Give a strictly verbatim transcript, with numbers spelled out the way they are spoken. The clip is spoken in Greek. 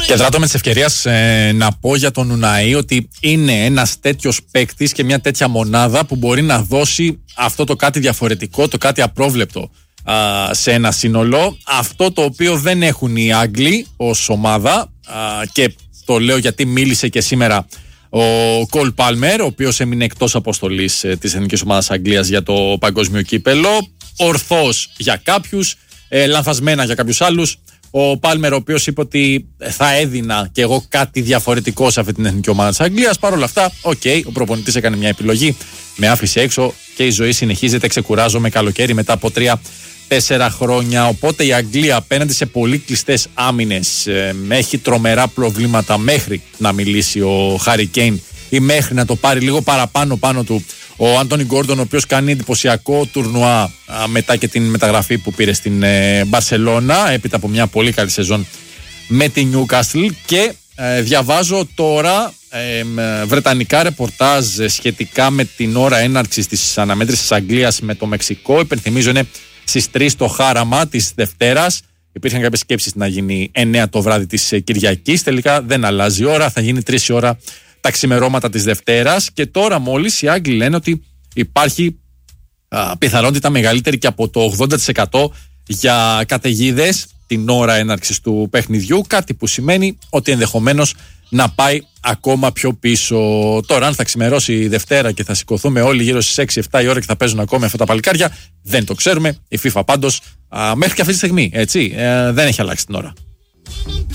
Και δράτω με τις ευκαιρίες ε, να πω για τον Ουναή ότι είναι ένας τέτοιος παίκτης και μια τέτοια μονάδα που μπορεί να δώσει αυτό το κάτι διαφορετικό, το κάτι απρόβλεπτο α, σε ένα σύνολο. Αυτό το οποίο δεν έχουν οι Άγγλοι ως ομάδα, α, και το λέω γιατί μίλησε και σήμερα ο Κολ Πάλμερ, ο οποίος έμεινε εκτός αποστολής ε, της Εθνικής Ομάδας Αγγλίας για το παγκόσμιο κύπελο. Ορθώς για κάποιους, ε, λανθασμένα για κάποιους άλλους. Ο Πάλμερ, ο οποίος είπε ότι θα έδινα και εγώ κάτι διαφορετικό σε αυτή την Εθνική Ομάδα της Αγγλίας. Παρ' όλα αυτά, οκ, okay, ο προπονητής έκανε μια επιλογή, με άφησε έξω και η ζωή συνεχίζεται. Ξεκουράζομαι καλοκαίρι μετά από τρία τέσσερα χρόνια. Οπότε η Αγγλία απέναντι σε πολύ κλειστές άμυνες ε, έχει τρομερά προβλήματα μέχρι να μιλήσει ο Χάρι Κέιν ή μέχρι να το πάρει λίγο παραπάνω πάνω του ο Άντονι Γκόρντον, ο οποίος κάνει εντυπωσιακό τουρνουά α, μετά και την μεταγραφή που πήρε στην ε, Μπαρσελόνα, έπειτα από μια πολύ καλή σεζόν με τη Νιούκαστλ. Και ε, διαβάζω τώρα ε, βρετανικά ρεπορτάζ σχετικά με την ώρα έναρξης της αναμέτρησης Αγγλίας με το Μεξικό. Υπενθυμίζω είναι στις τρεις το χάραμα της Δευτέρας. Υπήρχαν κάποιες σκέψεις να γίνει εννέα το βράδυ της Κυριακής. Τελικά δεν αλλάζει η ώρα, θα γίνει τρεις η ώρα τα ξημερώματα της Δευτέρας. Και τώρα μόλις οι Άγγλοι λένε ότι υπάρχει α, πιθανότητα μεγαλύτερη και από το ογδόντα τοις εκατό για καταιγίδες την ώρα έναρξης του παιχνιδιού, κάτι που σημαίνει ότι ενδεχομένως να πάει ακόμα πιο πίσω. Τώρα αν θα ξημερώσει η Δευτέρα και θα σηκωθούμε όλοι γύρω στις έξι εφτά η ώρα και θα παίζουν ακόμα αυτά τα παλικάρια, δεν το ξέρουμε. Η FIFA πάντως α, μέχρι και αυτή τη στιγμή, έτσι, ε, δεν έχει αλλάξει την ώρα.